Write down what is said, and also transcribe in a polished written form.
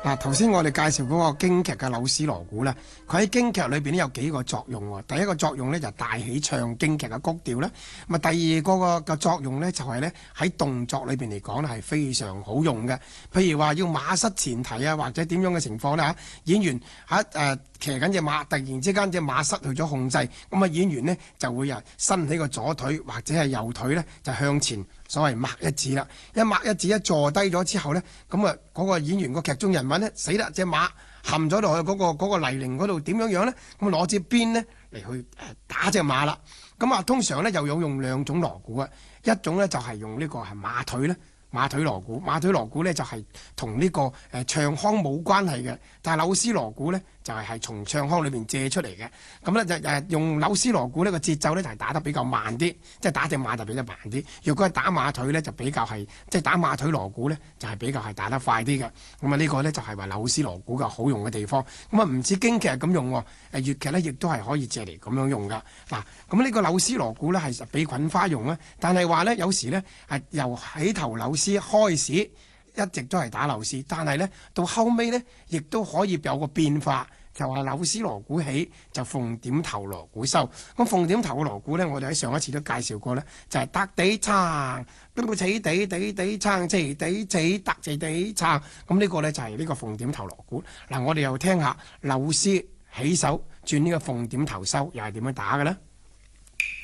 嗱，頭先我哋介紹嗰個京劇嘅柳絲鑼鼓咧，佢喺京劇裏邊咧有幾個作用喎。第一個作用咧就帶起唱京劇嘅曲調啦。咁啊，第二個嘅作用咧就係咧喺動作裏邊嚟講咧係非常好用嘅。譬如話要馬失前蹄啊，或者點樣嘅情況咧嚇，演員喺騎緊隻馬，突然之間隻馬失去咗控制，咁啊演員呢就會伸起個左腿或者係右腿咧就向前，所謂擘一指啦。一擘一指一坐低咗之後咧，咁啊嗰個演員個劇中人物咧死啦，隻馬陷咗落去嗰個泥濘嗰度，點樣樣咧？咁攞支鞭呢嚟去打隻馬啦。咁啊通常咧又有用兩種鑼鼓啊，一種咧就係用呢個係馬腿咧。馬腿鑼鼓，馬腿鑼鼓呢就係同呢個唱腔冇關係嘅，但係柳絲鑼鼓呢就係從唱腔裏邊借出嚟嘅。咁呢就用柳絲鑼鼓呢個節奏呢就係打得比較慢啲，即係打隻馬就比較慢啲。如果係打馬腿呢，就比較係即係打馬腿鑼鼓呢就係比較係打得快啲嘅。咁啊呢個呢就係話柳絲鑼鼓嘅好用嘅地方。咁啊唔止京劇係咁用喎，粵劇呢亦都係可以借嚟咁樣用噶。嗱，咁呢個柳絲鑼鼓呢係比菌花用啊，但係話呢有時呢係由起頭柳絲開始一直都係打柳絲，但係呢到後尾呢亦都可以有個變化，就話柳絲鑼鼓起就鳳點頭鑼鼓收。咁鳳點頭嘅鑼鼓呢，我哋喺上一次都介紹過呢，就係得地撐，邊個起地地地撐，起地起得地地撐。咁呢個呢就係呢個鳳點頭鑼鼓。嗱，我哋又聽下柳絲起手轉呢個鳳點頭收，又係點樣打嘅呢？